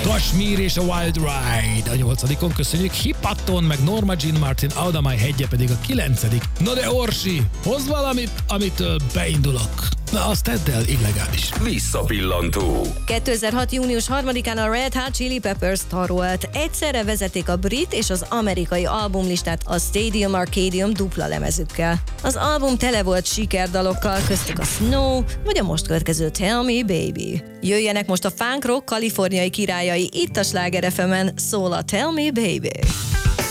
Kashmir és a Wild Ride a 8. köszönjük Hipaton, meg Norma Jean Martin, Audamai hegye pedig a 9. Na de Orsi, hozz valamit, amitől beindulok. Na azt tedd el illegális. Visszapillantó. 2006. június 3-án a Red Hot Chili Peppers tarolt. Egyszerre vezették a brit és az amerikai albumlistát a Stadium Arcadium dupla lemezükkel. Az album tele volt sikerdalokkal, köztük a Snow, vagy a most következő Tell Me Baby. Jöjjenek most a funk rock kaliforniai királyai itt a Sláger FM-en, szól a Tell Me Baby.